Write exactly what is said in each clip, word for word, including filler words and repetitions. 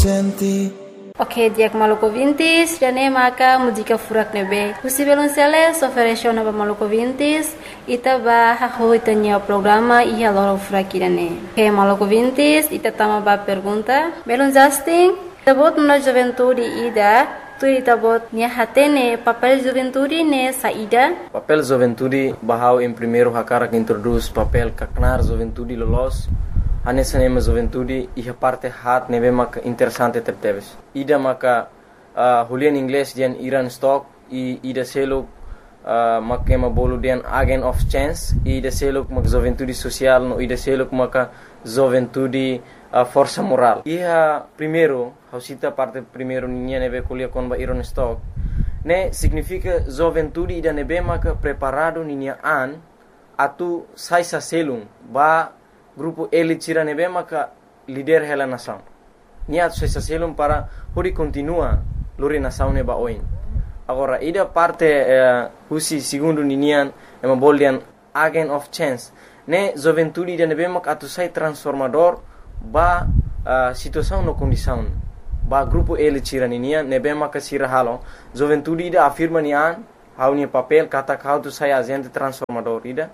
senti. Ok, diak Maluku Vintis, dane maka mujika furak nebe. Husi belum sele, soferesho naba Maluku Vintis, ita ba hakho itanya programa iya loro furak dane. Ok, Maluku Vintis, ita tama ba pergunta. Belum Justin, tabot na juventude ida, tu tabot nia hatene papel juventude ne saída. Papel juventude bahau em primeiro hakara que introduz papel kaknar juventude lolos. Anessa nema juventude e a parte hat nebe mak interessante tepteves. Ida maka uh, hulian inglês dian Iran stock e ida seluk uh, mak ema bolu dian agent of chance e ida seluk mak juventude social no ida seluk maka juventude uh, força moral. Iha primeiro, hausita parte primeiro ninha nebe kulia kon ba Iran stock. Ne significa juventude ida nebe maka preparado ninha an atu sai sa selung ba grupo elite tira nebe maka líder hela nação. Niat sesa selum para hori continua lori nação neba oin. Agora ida parte uh, husi segundo ninian ema boldian agent of chance. Ne juventude ida nebe maka atu sai transformador ba uh, situação no condição. Ba grupo elite tira ninian nebe maka sira halo. Juventude ida afirma nian hau ni papel kata kau tu sai agente transformador ida.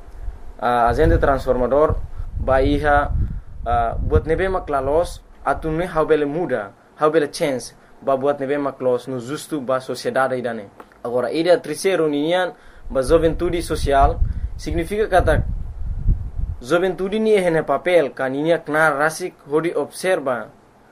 Uh, agente transformador ba iha uh, buat nebe maklalos atune how bele muda how bele chance ba buat nebe maklos no justo ba sociedade idane. Agora ida terceiro ninian ba juventude social significa kata juventude ni hene papel kaninia knar rasik hodi observa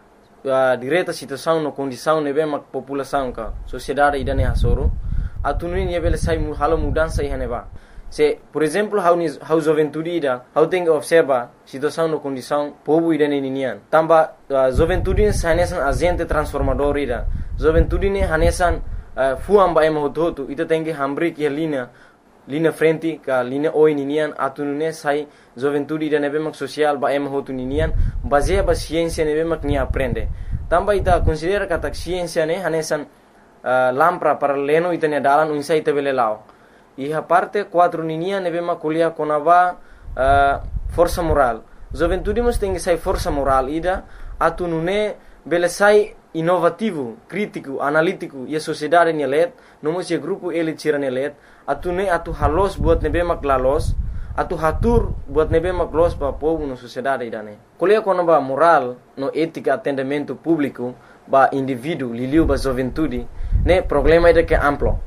uh, direta situação no condição nebe mak população ka sociedade idane hasoro atune ni bele sai mu halo mudança ihane ba. Se, por exemplo, how ni how juventude ida, how tem observa situação no condição povo ida ninian. Tamba uh, juventude hanesan agente transformador ida. Juventude ne hanesan uh, fuam ba ema hototo ita tem que hambri que linha linha frente ka linha oi ninian atunune sai juventude ida nebe mak social ba ema hotu ninian baseia ba ciência nebe mak ni aprende. Tamba ita considera kata ciência ne hanesan uh, lampra para leno ita ne dalan unsa ita bele lao. E a parte quatro ninia neve maculia conava uh, força moral. Juventude mas tem que sai força moral ida atunune bele sai inovativo, crítico, analítico e a sociedade nelet, não mas e grupo ele tira nelet, atune atu halos buat nebe maklalos, atu hatur buat nebe maklos pa povo na sociedade idane. Colia conava moral no ética atendimento público ba indivíduo liliu ba juventude, ne problema ida que amplo.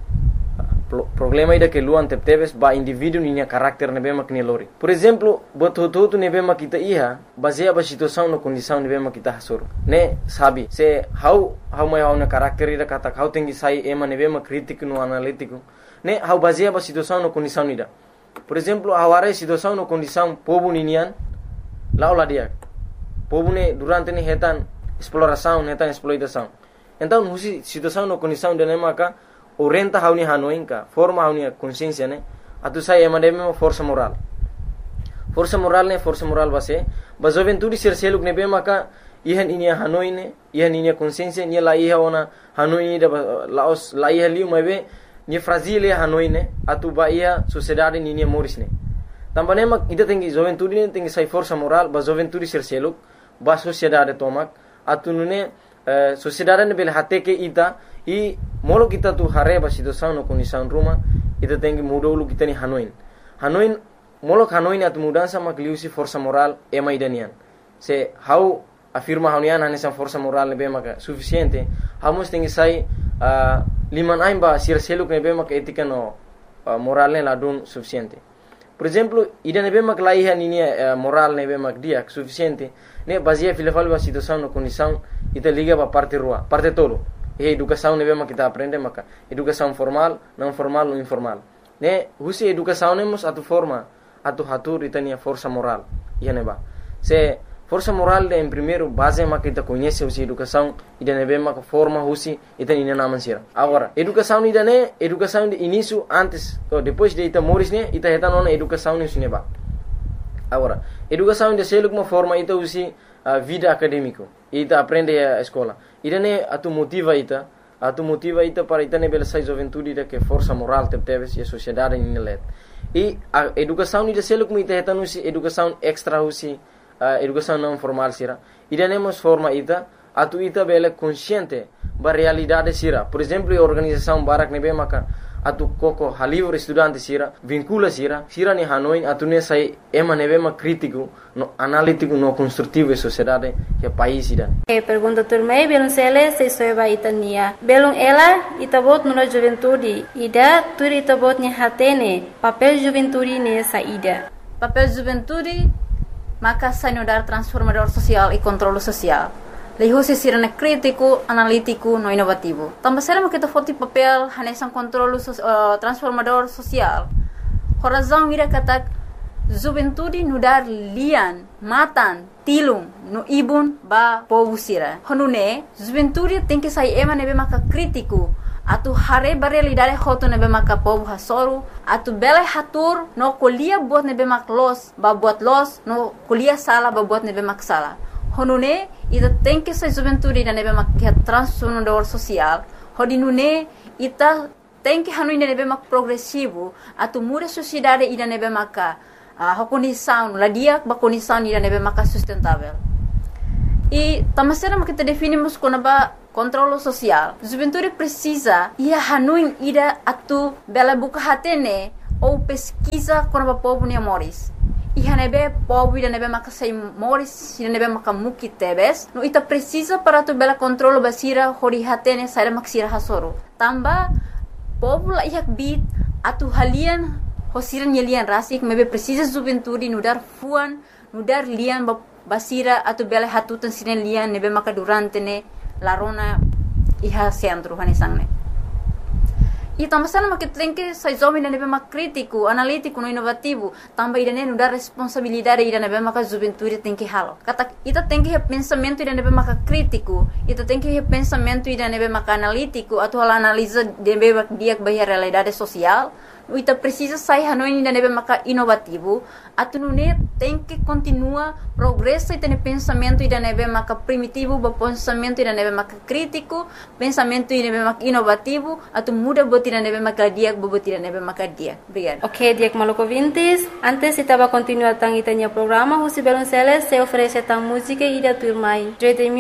Problema ida que luan tepteves ba indivíduo ninya karakter nebe mak lori. Por exemplo, bot hotu nebe mak kita iha baseia ba situação no condição nebe mak kita hasur. Ne sabi se how how mai how na karakter ida kata how tengi sai ema nebe mak crítico no analítico. Ne how baseia ba situação no condição ida. Por exemplo, aware situação no condição povo ninian laula dia. Povo ne durante ne hetan exploração, hetan exploitação. Então, husi situação no condição de maka orienta hauni hanoinka forma hauni consciência ne atu sai emade me força moral força moral ne força moral base ba juventude ser seluk ne be maka ihan inia hanoine ihan inia consciência ni la iha ona hanoi da laos la iha liu mebe ni fragile hanoine atu ba ia sociedade ni ni moris ne tambane mak ida tengi juventude ne tengi sai força moral ba juventude ser seluk ba sociedade tomak atu nune uh, sociedade ne bel hate ke ita e molo kita tu hareba situação no condição ruma ita tem que mudar o kita ni hanoin hanoin molo hanoin atu mudança makliusi força moral é mais danian se how afirma hanoian hanesa força moral ne bem maka suficiente hamos tem que sai uh, liman aimba sir seluk ne bem maka etika no uh, moral ne ladun suficiente. Por exemplo, ida ne bem maka laiha ni uh, moral ne bem mak dia suficiente ne baseia filafal ba situação no condição ita liga ba parte rua parte tolo. E educação ne bema kita aprende maka educação formal, não formal ou informal. Ne husi educação nemos atu forma atu hatur itania força moral. Ia neba. Se força moral de em primeiro base maka kita conhece husi educação ida ne bema forma husi itani na mansira. Agora, educação ida ne educação de início antes ou depois de ita moris ne ita heta nona educação ne suneba. Agora, educação de seluk uma forma ita husi a vida acadêmico ita aprende a escola ida ne atu motiva ita atu motiva ita para ita ne bela sai juventude ida que força moral tepteves e a sociedade ni let e a educação ida selo como ita heta nusi educação extra usi uh, educação não formal sira ida ne mos forma ita atu ita bele consciente ba realidade sira. Por exemplo, a organização Barak nebe maka atu koko halivre estudante sira vincula sira sira ni Hanoi atu ne sai ema nebe ma crítico no analítico no construtivo e sociedade que país ida. E pergunta turmei belum sele se soeba itania belum ela itabot nuna juventude ida turi itabot ni hatene papel juventude ne saída. Papel juventude maka sanudar transformador social e controle social. Leho se sirene crítico, analítico, no inovativo. Também será que foto papel hanesan controle uh, transformador social. Horazão ira kata juventude nudar lian, matan, tilung, no ibun ba povo sira. Honune juventude tem que sair ema nebe maka crítico. Atu hare realidade hoto nebe maka povo hasoru. Atu bele hatur no kolia buat nebe mak los, ba buat los, no kolia sala ba buat nebe mak sala. Honune ita tem que ser juventude ida nebe mak transformador social. Hodinune ita tem que hanu ida nebe mak progressivo. Atu muda sociedade ida nebe maka uh, condição, la dia ba condição ida nebe maka sustentável. E tamasera mak kita definimos como ba controle social. Juventude precisa ia hanu ida atu bela buka hatene ou pesquisa como ba povo ni amores. E hanebe povo ida nebe maka sei moris ida nebe maka muki tebes no ita precisa para tu bela controle basira hori hatene saira maksira hasoro tamba povo la ihak bit atu halian hosiran yelian rasik mebe precisa juventude nudar fuan nudar lian basira atu bela hatutan sinen lian nebe maka durante ne larona iha centro hanesangne. E tamasana maket lenke sai zomi nebe mak crítico, analítico, no inovativo, tamba ida ne dar responsabilidade ida nebe mak juventude tem que halo. Kata ita tem que pensamento ida nebe mak crítico, ita tem que pensamento ida nebe mak analítico, atau analisa nebe mak dia bahia realidade social. Ita precisa sai hanoi ida nebe mak inovativo, atu nune tem que continua progresso ita ne pensamento ida nebe mak primitivo, ba pensamento ida nebe mak crítico, pensamento ida nebe mak inovativo, atu muda bot ida nebe mak dia, bot ida nebe mak dia. Obrigada. Ok, Diak Maluco Vintes. Antes estava continuar tang itanya programa, Husi Belonceles se oferece tang música ida turmai.